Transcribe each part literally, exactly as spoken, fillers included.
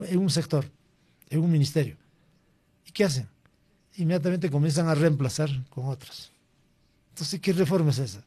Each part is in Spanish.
en un sector, en un ministerio. ¿Y qué hacen? Inmediatamente comienzan a reemplazar con otros. Entonces, ¿qué reforma es esa?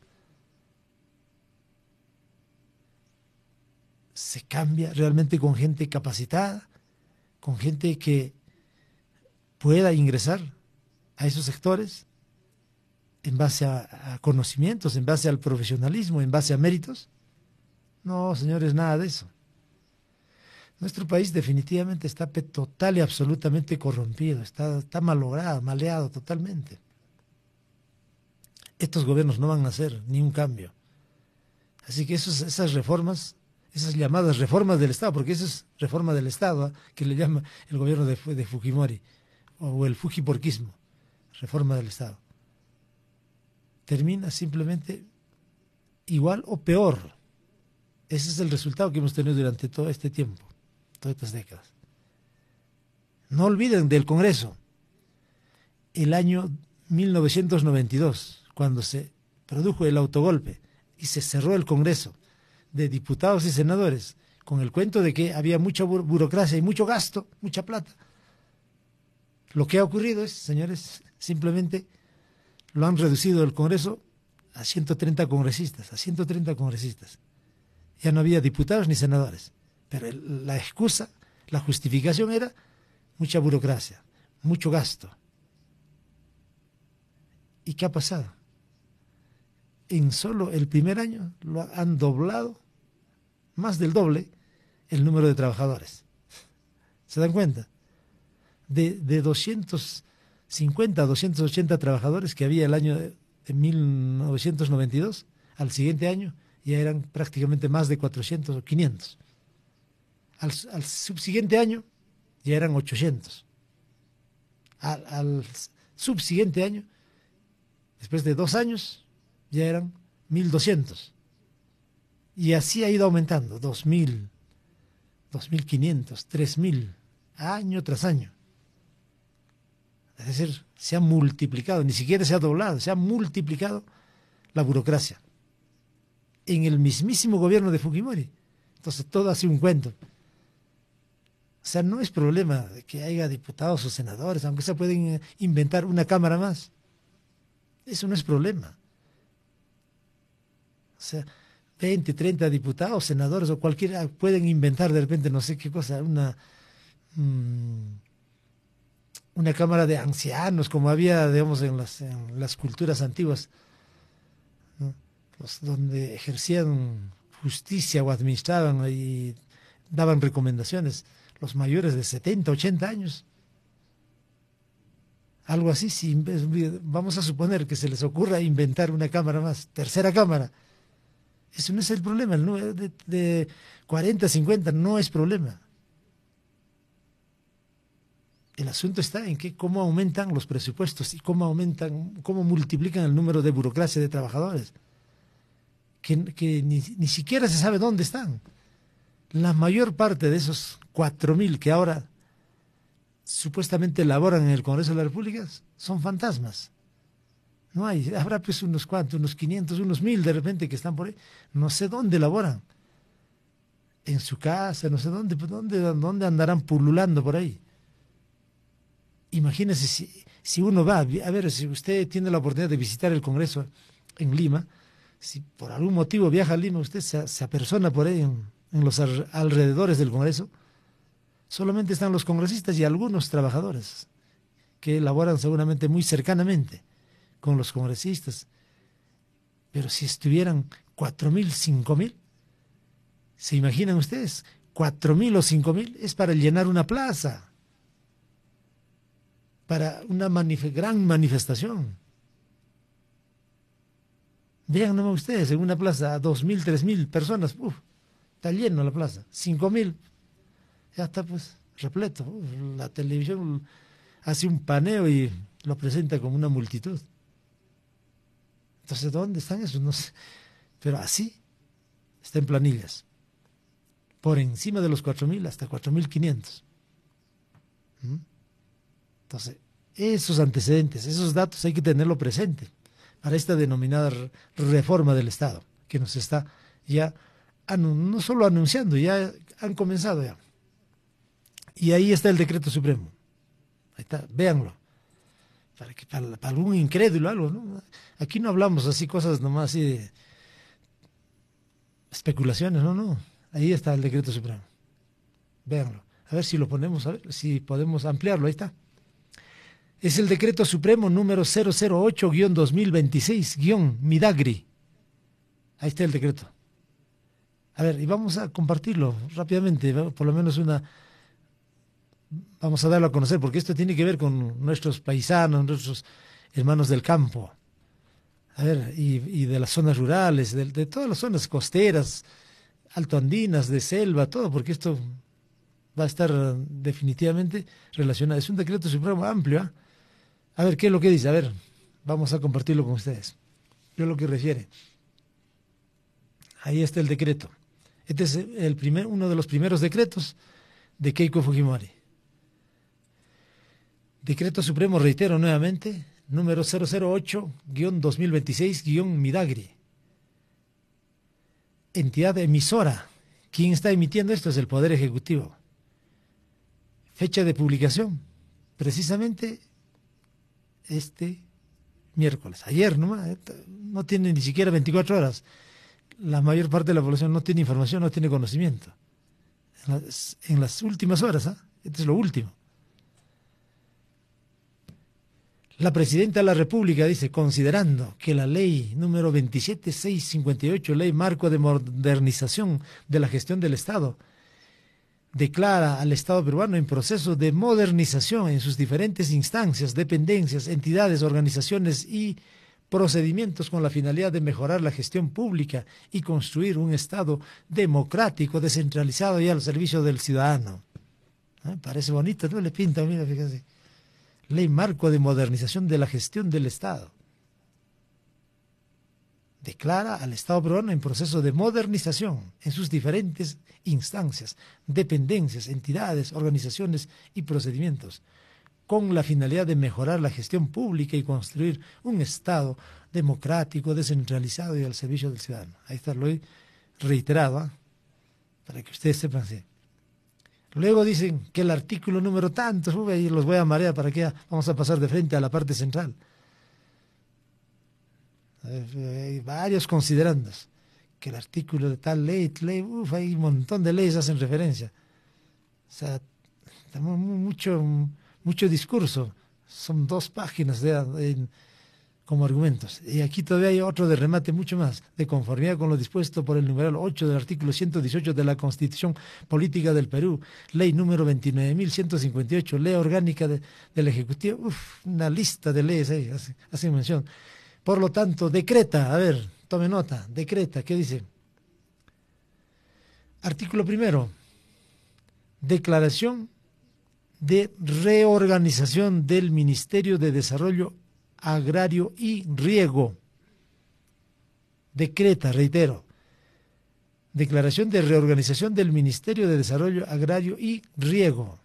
Se cambia realmente con gente capacitada, con gente que pueda ingresar a esos sectores en base a, a conocimientos, en base al profesionalismo, en base a méritos. No, señores, nada de eso. Nuestro país definitivamente está total y absolutamente corrompido, está, está malogrado, maleado totalmente. Estos gobiernos no van a hacer ni un cambio. Así que esos, esas reformas, esas llamadas reformas del Estado, porque eso es reforma del Estado, ¿eh? Que le llama el gobierno de, de Fujimori, o el fujiporquismo, reforma del Estado, termina simplemente igual o peor. Ese es el resultado que hemos tenido durante todo este tiempo, todas estas décadas. No olviden del Congreso. El año mil novecientos noventa y dos, cuando se produjo el autogolpe y se cerró el Congreso de diputados y senadores con el cuento de que había mucha burocracia y mucho gasto, mucha plata. Lo que ha ocurrido es, señores, simplemente lo han reducido el Congreso a ciento treinta congresistas, a ciento treinta congresistas. Ya no había diputados ni senadores, pero el, la excusa, la justificación era mucha burocracia, mucho gasto. ¿Y qué ha pasado? En solo el primer año lo han doblado, más del doble, el número de trabajadores. ¿Se dan cuenta? De, de doscientos cincuenta a doscientos ochenta trabajadores que había el año de, de mil novecientos noventa y dos, al siguiente año ya eran prácticamente más de cuatrocientos o quinientos. Al, al subsiguiente año ya eran ochocientos. Al, al subsiguiente año, después de dos años, ya eran mil doscientos. Y así ha ido aumentando, dos mil, dos mil quinientos, tres mil, año tras año. Es decir, se ha multiplicado, ni siquiera se ha doblado, se ha multiplicado la burocracia en el mismísimo gobierno de Fujimori. Entonces todo ha sido un cuento. O sea, no es problema de que haya diputados o senadores, aunque se pueden inventar una cámara más. Eso no es problema. O sea, veinte, treinta diputados, senadores o cualquiera pueden inventar de repente no sé qué cosa, una... Mmm, una cámara de ancianos, como había, digamos, en las, en las culturas antiguas, ¿no? Los, donde ejercían justicia o administraban y daban recomendaciones los mayores de setenta, ochenta años. Algo así, si vamos a suponer que se les ocurra inventar una cámara más, tercera cámara, eso no es el problema, el número de, de cuarenta, cincuenta no es problema. El asunto está en que cómo aumentan los presupuestos y cómo aumentan, cómo multiplican el número de burocracia de trabajadores, que, que ni, ni siquiera se sabe dónde están. La mayor parte de esos cuatro mil que ahora supuestamente laboran en el Congreso de la República son fantasmas. No hay, habrá pues unos cuantos, unos quinientos, unos mil de repente que están por ahí, no sé dónde laboran, en su casa, no sé dónde, dónde, dónde andarán pululando por ahí. Imagínese si, si uno va, a ver, si usted tiene la oportunidad de visitar el Congreso en Lima, si por algún motivo viaja a Lima, usted se, se apersona por ahí en, en los alrededores del Congreso, solamente están los congresistas y algunos trabajadores que laboran seguramente muy cercanamente con los congresistas. Pero si estuvieran cuatro mil, cinco mil, ¿se imaginan ustedes? Cuatro mil o cinco mil es para llenar una plaza, para una manif- gran manifestación. Vean nomás ustedes, en una plaza a dos mil, tres mil personas, uf, está lleno la plaza, cinco mil, ya está pues repleto. Uf, la televisión hace un paneo y lo presenta como una multitud. Entonces, ¿dónde están esos? No sé. Pero así está en planillas, por encima de los cuatro mil hasta cuatro mil quinientos. ¿Mm? Entonces, esos antecedentes, esos datos hay que tenerlo presente para esta denominada reforma del Estado, que nos está ya, no solo anunciando, ya han comenzado ya. Y ahí está el decreto supremo. Ahí está, véanlo. Para, que, para, para algún incrédulo algo, ¿no? Aquí no hablamos así cosas nomás así de especulaciones, no, no. Ahí está el decreto supremo. Véanlo. A ver si lo ponemos, a ver si podemos ampliarlo. Ahí está. Es el decreto supremo número cero cero ocho guión dos mil veintiséis guión Midagri. Ahí está el decreto. A ver, y vamos a compartirlo rápidamente, por lo menos una... Vamos a darlo a conocer, porque esto tiene que ver con nuestros paisanos, nuestros hermanos del campo. A ver, y, y de las zonas rurales, de, de todas las zonas costeras, altoandinas, de selva, todo, porque esto va a estar definitivamente relacionado. Es un decreto supremo amplio, ¿eh? A ver, ¿qué es lo que dice? A ver, vamos a compartirlo con ustedes. ¿Qué es lo que refiere? Ahí está el decreto. Este es el primer, uno de los primeros decretos de Keiko Fujimori. Decreto supremo, reitero nuevamente, número cero cero ocho guión dos mil veintiséis guión Midagri. Entidad emisora. ¿Quién está emitiendo esto? Es el Poder Ejecutivo. Fecha de publicación, precisamente este miércoles. Ayer, ¿no? No tiene ni siquiera veinticuatro horas. La mayor parte de la población no tiene información, no tiene conocimiento. En las, en las últimas horas, ¿eh? Esto es lo último. La Presidenta de la República dice, considerando que la ley número veintisiete mil seiscientos cincuenta y ocho, ley marco de modernización de la gestión del Estado, declara al Estado peruano en proceso de modernización en sus diferentes instancias, dependencias, entidades, organizaciones y procedimientos con la finalidad de mejorar la gestión pública y construir un Estado democrático, descentralizado y al servicio del ciudadano. ¿Eh? Parece bonito, ¿no? Le pinta, mira, fíjense. Ley marco de modernización de la gestión del Estado. Declara al Estado peruano en proceso de modernización en sus diferentes instancias, dependencias, entidades, organizaciones y procedimientos, con la finalidad de mejorar la gestión pública y construir un Estado democrático, descentralizado y al servicio del ciudadano. Ahí está, lo he reiterado, ¿eh? Para que ustedes sepan. ¿Sí? Luego dicen que el artículo número tantos, y los voy a marear para que vamos a pasar de frente a la parte central. Hay varios considerandos que el artículo de tal ley, ley uf, hay un montón de leyes hacen referencia. O sea, tenemos mucho, mucho discurso. Son dos páginas de, de, como argumentos. Y aquí todavía hay otro de remate mucho más, de conformidad con lo dispuesto por el numeral ocho del artículo ciento dieciocho de la Constitución Política del Perú, ley número veintinueve mil ciento cincuenta y ocho, ley orgánica de, del Ejecutivo, uf, una lista de leyes ahí, hace, hace mención. Por lo tanto, decreta, a ver, tome nota, decreta, ¿qué dice? Artículo primero, declaración de reorganización del Ministerio de Desarrollo Agrario y Riego. Decreta, reitero, declaración de reorganización del Ministerio de Desarrollo Agrario y Riego.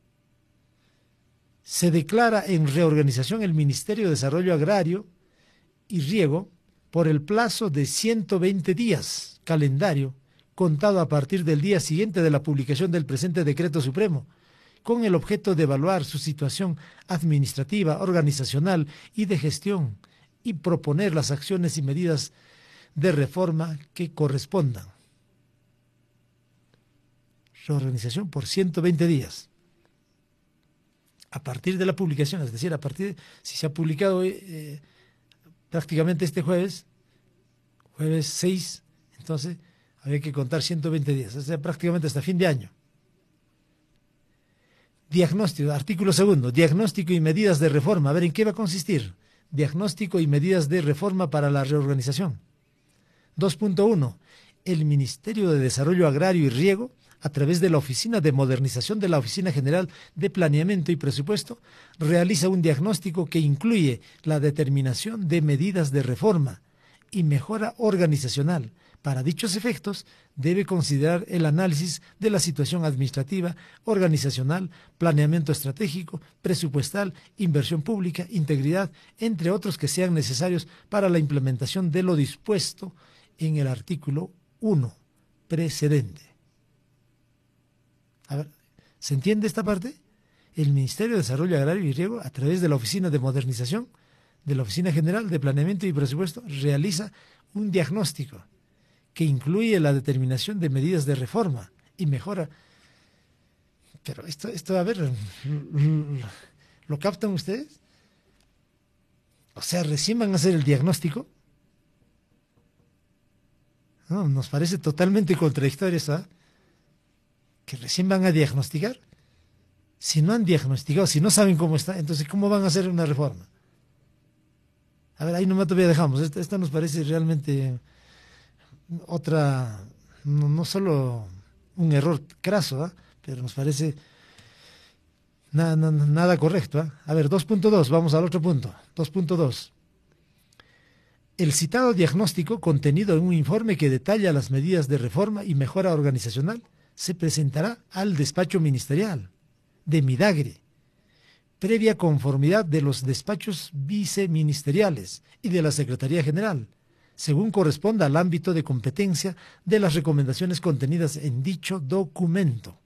Se declara en reorganización el Ministerio de Desarrollo Agrario y Riego por el plazo de ciento veinte días, calendario, contado a partir del día siguiente de la publicación del presente decreto supremo, con el objeto de evaluar su situación administrativa, organizacional y de gestión, y proponer las acciones y medidas de reforma que correspondan. Reorganización por ciento veinte días. A partir de la publicación, es decir, a partir, de, si se ha publicado eh, prácticamente este jueves, jueves seis, entonces había que contar ciento veinte días, o sea, prácticamente hasta fin de año. Diagnóstico, artículo segundo, diagnóstico y medidas de reforma. A ver, ¿en qué va a consistir? Diagnóstico y medidas de reforma para la reorganización. dos punto uno. El Ministerio de Desarrollo Agrario y Riego, a través de la Oficina de Modernización de la Oficina General de Planeamiento y Presupuesto, realiza un diagnóstico que incluye la determinación de medidas de reforma y mejora organizacional. Para dichos efectos, debe considerar el análisis de la situación administrativa, organizacional, planeamiento estratégico, presupuestal, inversión pública, integridad, entre otros que sean necesarios para la implementación de lo dispuesto en el artículo uno precedente. A ver, ¿Se entiende esta parte? El Ministerio de Desarrollo Agrario y Riego, a través de la Oficina de Modernización, de la Oficina General de Planeamiento y Presupuesto, realiza un diagnóstico que incluye la determinación de medidas de reforma y mejora. Pero esto, esto a ver, ¿lo captan ustedes? O sea, recién van a hacer el diagnóstico. No, nos parece totalmente contradictorio eso, ¿eh? Que recién van a diagnosticar. Si no han diagnosticado, si no saben cómo está, entonces ¿cómo van a hacer una reforma? A ver, ahí nomás todavía dejamos. Esta, esta nos parece realmente otra, no, no solo un error craso, ¿eh? Pero nos parece nada, nada, nada correcto, ¿eh? A ver, dos punto dos, vamos al otro punto. dos punto dos. El citado diagnóstico, contenido en un informe que detalla las medidas de reforma y mejora organizacional, se presentará al despacho ministerial de Midagre, previa conformidad de los despachos viceministeriales y de la Secretaría General, según corresponda al ámbito de competencia de las recomendaciones contenidas en dicho documento.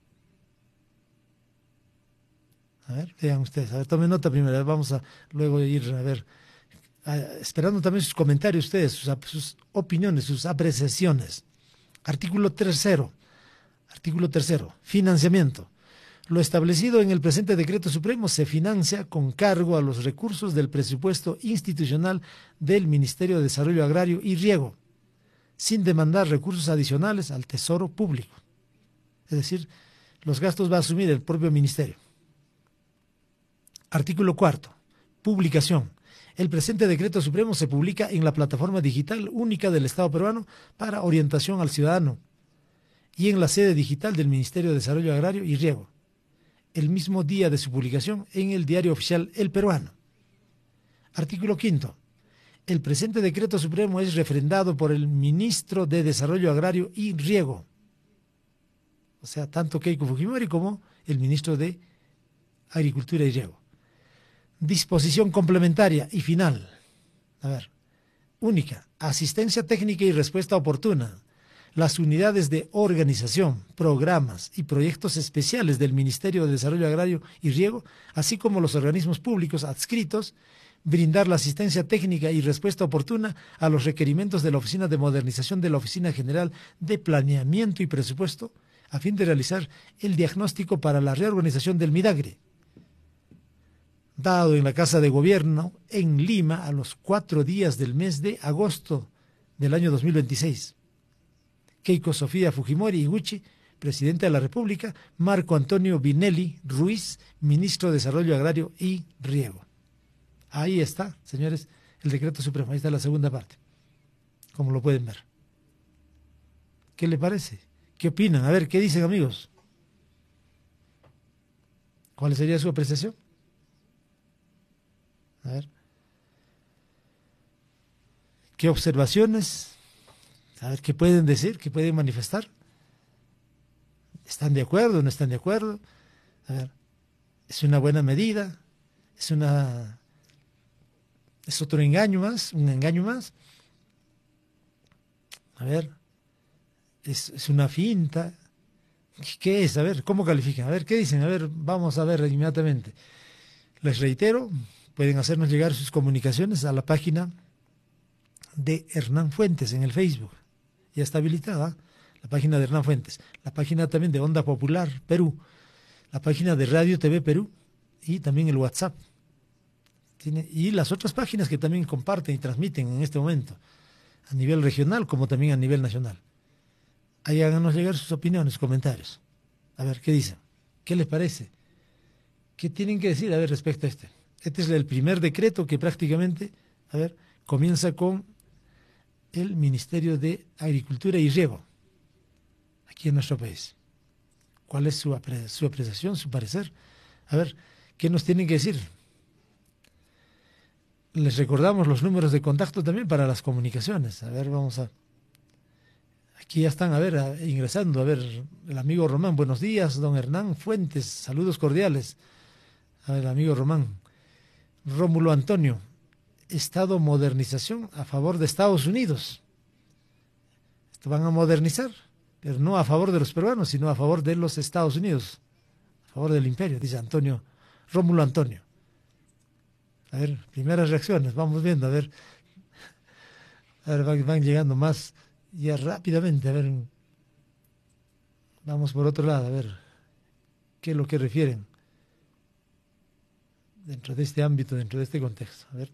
A ver, vean ustedes, a ver, tomen nota primero, vamos a luego ir a ver, a, esperando también sus comentarios ustedes, sus, sus opiniones, sus apreciaciones. Artículo tercero, artículo tercero, financiamiento. Lo establecido en el presente decreto supremo se financia con cargo a los recursos del presupuesto institucional del Ministerio de Desarrollo Agrario y Riego, sin demandar recursos adicionales al Tesoro Público. Es decir, los gastos va a asumir el propio Ministerio. Artículo cuarto. Publicación. El presente decreto supremo se publica en la plataforma digital única del Estado peruano para orientación al ciudadano y en la sede digital del Ministerio de Desarrollo Agrario y Riego, el mismo día de su publicación en el diario oficial El Peruano. Artículo quinto. El presente decreto supremo es refrendado por el Ministro de Desarrollo Agrario y Riego, o sea, tanto Keiko Fujimori como el Ministro de Agricultura y Riego. Disposición complementaria y final. A ver, única, asistencia técnica y respuesta oportuna. Las unidades de organización, programas y proyectos especiales del Ministerio de Desarrollo Agrario y Riego, así como los organismos públicos adscritos, brindar la asistencia técnica y respuesta oportuna a los requerimientos de la Oficina de Modernización de la Oficina General de Planeamiento y Presupuesto, a fin de realizar el diagnóstico para la reorganización del Midagre, dado en la Casa de Gobierno en Lima a los cuatro días del mes de agosto del año dos mil veintiséis. Keiko Sofía Fujimori Iguchi, Presidenta de la República; Marco Antonio Vinelli Ruiz, Ministro de Desarrollo Agrario y Riego. Ahí está, señores, el decreto supremo. Ahí está la segunda parte, como lo pueden ver. ¿Qué le parece? ¿Qué opinan? A ver, ¿qué dicen, amigos? ¿Cuál sería su apreciación? A ver. ¿Qué observaciones? A ver, ¿qué pueden decir? ¿Qué pueden manifestar? ¿Están de acuerdo? ¿No están de acuerdo? A ver, ¿es una buena medida? ¿Es una... es otro engaño más? ¿Un engaño más? A ver, ¿es, es una finta? ¿Qué es? A ver, ¿cómo califican? A ver, ¿qué dicen? A ver, vamos a ver inmediatamente. Les reitero, pueden hacernos llegar sus comunicaciones a la página de Hernán Fuentes en el Facebook. Ya está habilitada la página de Hernán Fuentes, la página también de Onda Popular Perú, la página de Radio T V Perú y también el WhatsApp. Tiene, y las otras páginas que también comparten y transmiten en este momento, a nivel regional como también a nivel nacional. Ahí háganos llegar sus opiniones, comentarios. A ver, ¿qué dicen? ¿Qué les parece? ¿Qué tienen que decir, a ver, respecto a este? Este es el primer decreto que prácticamente, a ver, comienza con el Ministerio de Agricultura y Riego, aquí en nuestro país. ¿Cuál es su, apre su apreciación, su parecer? A ver, ¿qué nos tienen que decir? Les recordamos los números de contacto también para las comunicaciones. A ver, vamos a... Aquí ya están, a ver, a, ingresando. A ver, el amigo Román, buenos días, don Hernán Fuentes, saludos cordiales. A ver, amigo Román. Rómulo Antonio, Estado modernización a favor de Estados Unidos. Esto van a modernizar, pero no a favor de los peruanos, sino a favor de los Estados Unidos. a favor del imperio, dice Antonio, Rómulo Antonio. A ver, primeras reacciones, vamos viendo, a ver, a ver, van, van llegando más ya rápidamente, a ver, vamos por otro lado, a ver, qué es lo que refieren dentro de este ámbito, dentro de este contexto, a ver.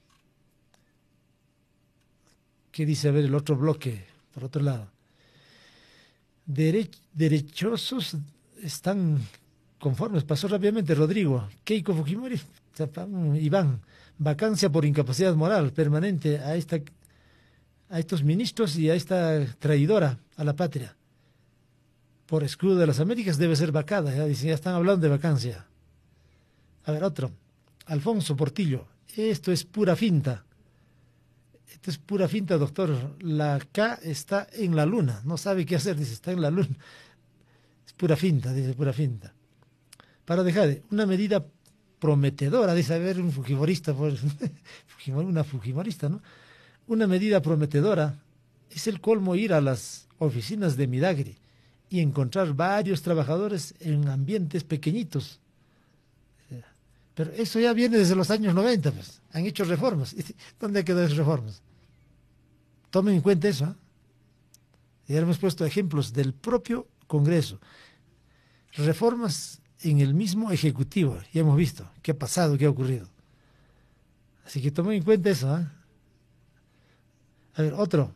¿Qué dice, a ver, el otro bloque, por otro lado? Derech derechosos están conformes, pasó rápidamente, Rodrigo, Keiko Fujimori, Iván, vacancia por incapacidad moral permanente a esta a estos ministros y a esta traidora a la patria. Por escudo de las Américas debe ser vacada, ya, dicen, ya están hablando de vacancia. A ver, otro, Alfonso Portillo, esto es pura finta. Esto es pura finta, doctor. La K está en la luna, no sabe qué hacer, dice, está en la luna. Es pura finta, dice, pura finta. Para dejar una medida prometedora, dice, a ver, un fujimorista, pues, una fujimorista, ¿no? Una medida prometedora es el colmo ir a las oficinas de Midagri y encontrar varios trabajadores en ambientes pequeñitos. Pero eso ya viene desde los años noventa, pues. Han hecho reformas. ¿Dónde quedó esas reformas? Tomen en cuenta eso, ¿eh? Ya hemos puesto ejemplos del propio Congreso. Reformas en el mismo Ejecutivo. Ya hemos visto qué ha pasado, qué ha ocurrido. Así que tomen en cuenta eso, ¿eh? A ver, otro.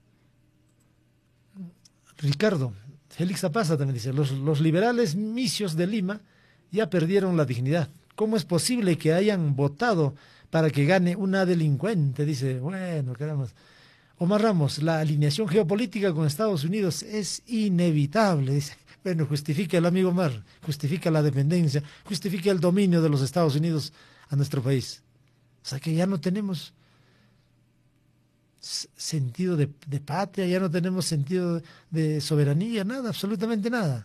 Ricardo, Félix Zapaza también dice, los, los liberales misios de Lima ya perdieron la dignidad. ¿Cómo es posible que hayan votado para que gane una delincuente? Dice, bueno, queremos. Omar Ramos, la alineación geopolítica con Estados Unidos es inevitable. Dice, bueno, justifica el amigo Omar, justifica la dependencia, justifica el dominio de los Estados Unidos a nuestro país. O sea que ya no tenemos sentido de, de patria, ya no tenemos sentido de soberanía, nada, absolutamente nada.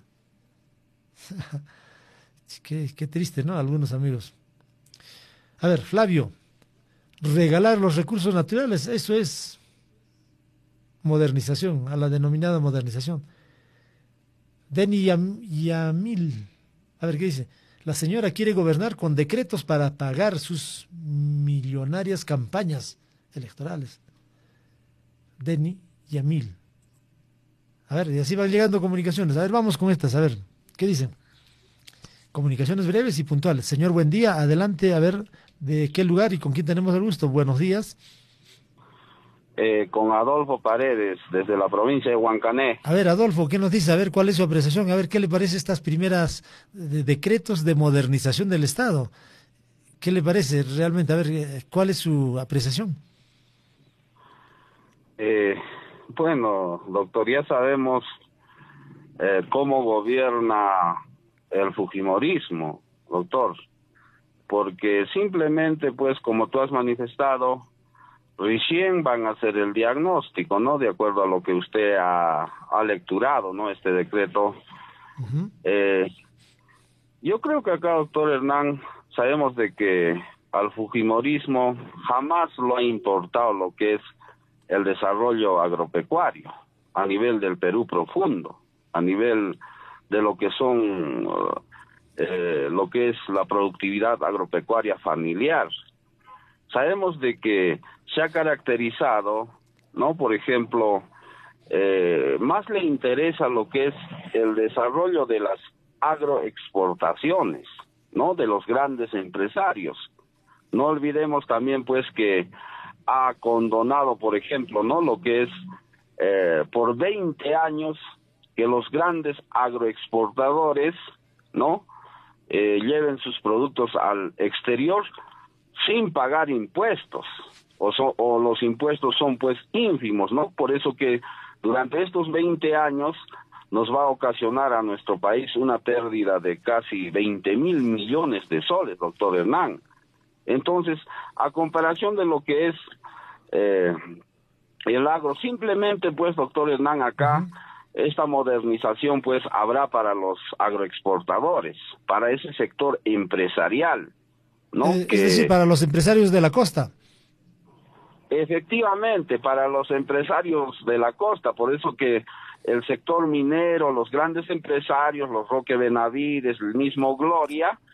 Qué, qué triste, ¿no? Algunos amigos. A ver, Flavio, regalar los recursos naturales, eso es modernización, a la denominada modernización. Deni Yam, Yamil, a ver qué dice. La señora quiere gobernar con decretos para pagar sus millonarias campañas electorales. Deni Yamil. A ver, y así van llegando comunicaciones. A ver, vamos con estas, a ver, ¿qué dicen? Comunicaciones breves y puntuales. Señor, buen día. Adelante, a ver, ¿de qué lugar y con quién tenemos el gusto? Buenos días. Eh, con Adolfo Paredes, desde la provincia de Huancané. A ver, Adolfo, ¿qué nos dice? A ver, ¿cuál es su apreciación? A ver, ¿qué le parece estas primeras de decretos de modernización del Estado? ¿Qué le parece realmente? A ver, ¿cuál es su apreciación? Eh, bueno, doctor, ya sabemos eh, cómo gobierna el fujimorismo, doctor, porque simplemente, pues, como tú has manifestado, recién van a hacer el diagnóstico, ¿no? De acuerdo a lo que usted ha, ha lecturado, ¿no? Este decreto. Uh-huh. eh, yo creo que acá, doctor Hernán, sabemos de que al fujimorismo jamás lo ha importado lo que es el desarrollo agropecuario a nivel del Perú profundo, a nivel de lo que son eh, lo que es la productividad agropecuaria familiar. Sabemos de que se ha caracterizado, ¿no? Por ejemplo, eh, más le interesa lo que es el desarrollo de las agroexportaciones, ¿no? De los grandes empresarios. No olvidemos también, pues, que ha condonado, por ejemplo, ¿no? Lo que es eh, por veinte años que los grandes agroexportadores, ¿no? Eh, lleven sus productos al exterior sin pagar impuestos, o, so, o los impuestos son pues ínfimos, ¿no? Por eso que durante estos veinte años nos va a ocasionar a nuestro país una pérdida de casi veinte mil millones de soles, doctor Hernán. Entonces, a comparación de lo que es eh, el agro, simplemente pues, doctor Hernán, acá, uh-huh. esta modernización pues habrá para los agroexportadores, para ese sector empresarial, ¿no? Eh, que, es decir, para los empresarios de la costa. Efectivamente, para los empresarios de la costa, por eso que el sector minero, los grandes empresarios, los Roque Benavides, el mismo Gloria,